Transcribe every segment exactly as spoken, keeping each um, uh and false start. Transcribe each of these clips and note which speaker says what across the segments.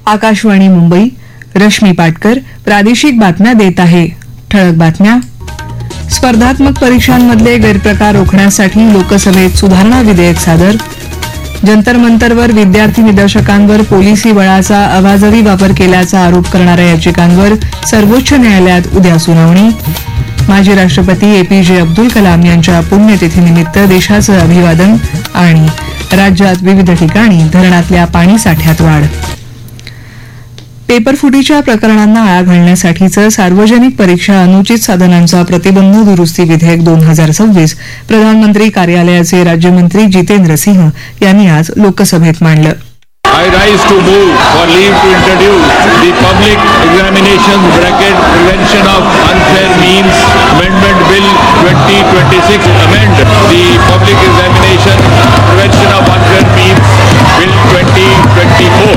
Speaker 1: आकाशवाणी मुंबई. रश्मी पाटकर प्रादेशिक बातम्या देत आहे. ठळक बातम्या. स्पर्धात्मक परीक्षांमधले गैरप्रकार रोखण्यासाठी लोकसभेत सुधारणा विधेयक सादर. जंतर मंतरवर विद्यार्थी निदर्शकांवर पोलिसी बळाचा अवाजवी वापर केल्याचा आरोप करणाऱ्या याचिकांवर सर्वोच्च न्यायालयात उद्या सुनावणी. माजी राष्ट्रपती एपीजे अब्दुल कलाम यांच्या पुण्यतिथीनिमित्त देशाचं अभिवादन. आणि राज्यात विविध ठिकाणी धरणातल्या पाणीसाठ्यात वाढ. पेपरफुटीच्या प्रकरणांना आळा घालण्यासाठीचं सार्वजनिक परीक्षा अनुचित साधनांचा प्रतिबंध दुरुस्ती विधेयक दोन हजार सव्वीस प्रधानमंत्री कार्यालयाचे राज्यमंत्री जितेंद्र सिंह यांनी आज लोकसभेत मांडलं.
Speaker 2: I rise to move for leave to introduce the Public Examinations Bracket Prevention of Unfair Means Amendment Bill twenty twenty-six. Amend the Public Examination Prevention of Unfair Means Bill twenty twenty-four.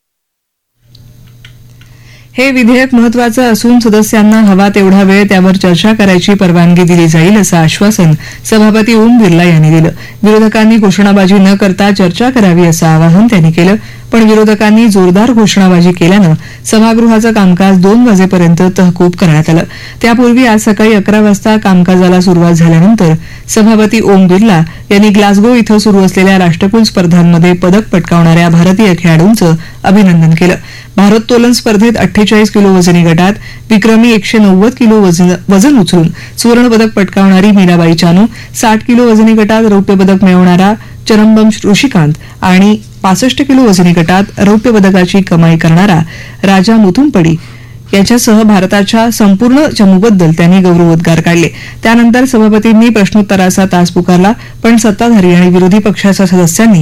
Speaker 1: हे विधेयक महत्वाचं असून सदस्यांना हवा तेवढा वेळ त्यावर चर्चा करायची परवानगी दिली जाईल असं आश्वासन सभापती ओम बिर्ला यांनी दिलं. विरोधकांनी घोषणाबाजी न करता चर्चा करावी असं आवाहन त्यांनी केलं. पण विरोधकांनी जोरदार घोषणाबाजी केल्यानं सभागृहाचं कामकाज दोन वाजेपर्यंत तहकूब करण्यात आलं. त्यापूर्वी आज सकाळी अकरा वाजता कामकाजाला सुरुवात झाल्यानंतर सभापती ओम बिर्ला यांनी ग्लासगो इथं सुरू असलेल्या राष्ट्रकुल स्पर्धांमध्ये पदक पटकावणाऱ्या भारतीय खेळाडूंचं अभिनंदन केलं. भारोत्तोलन स्पर्धेत अठ्ठेचाळीस किलो वजनी गटात विक्रमी एकशे नव्वद किलो वजन उचलून सुवर्णपदक पटकावणारी मीराबाई चानू, साठ किलो वजनी गटात रौप्य पदक मिळवणारा चरंबम ऋषिकांत आणि पासष्ट किलो वजनी गटात रौप्य पदकाची कमाई करणारा राजा मुथुमपडी याच्यासह भारताच्या संपूर्ण चमूबद्दल त्यांनी गौरवोद्गार काढले. त्यानंतर सभापतींनी प्रश्नोत्तराचा तास पुकारला, पण सत्ताधारी आणि विरोधी पक्षाच्या सदस्यांनी